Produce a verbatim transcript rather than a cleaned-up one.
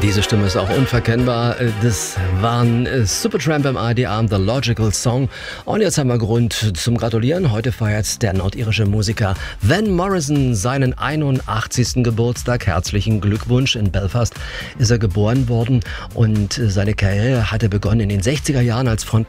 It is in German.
Diese Stimme ist auch unverkennbar. Das waren Supertramp im A R D-Abend, The Logical Song. Und jetzt haben wir Grund zum Gratulieren. Heute feiert der nordirische Musiker Van Morrison seinen einundachtzigsten Geburtstag. Herzlichen Glückwunsch. In Belfast ist er geboren worden und seine Karriere hatte begonnen in den sechziger Jahren als Frontmann